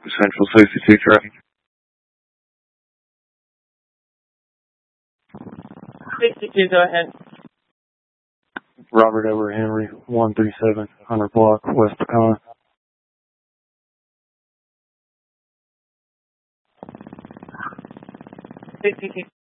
Central 62 traffic. 62, go ahead. Robert Edward Henry, 137, 100 block, West Pecan. 62.